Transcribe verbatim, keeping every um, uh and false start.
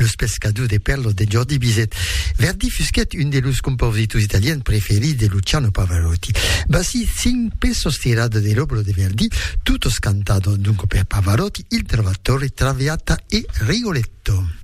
Los Pescadores de Perlo de Jordi Bizet. Verdi fusquet un de los compositores italiani preferiti di Luciano Pavarotti. Basi cinque pesos tirati dell'opera di Verdi, tutto cantato dunque per Pavarotti, il Trovatore, Traviata e Rigoletto.